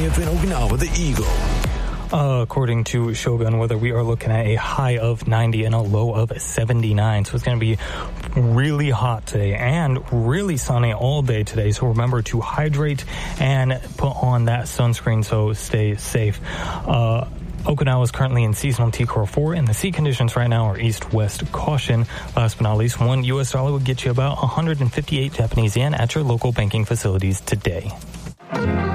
KFN Okinawa, the Eagle. According to Shogun Weather, we are looking at a high of 90 and a low of 79. So it's going to be really hot today and really sunny all day today. So remember to hydrate and put on that sunscreen, so stay safe. Okinawa is currently in seasonal T-Core 4, and the sea conditions right now are east-west caution. Last but not least, $1 US would get you about 158 Japanese yen at your local banking facilities today.